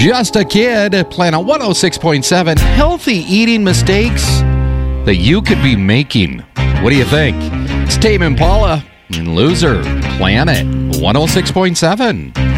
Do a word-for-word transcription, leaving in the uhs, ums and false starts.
Just a Kid, Planet one oh six point seven. Healthy eating mistakes that you could be making. What do you think? It's Tame Impala and Loser, Planet one oh six point seven.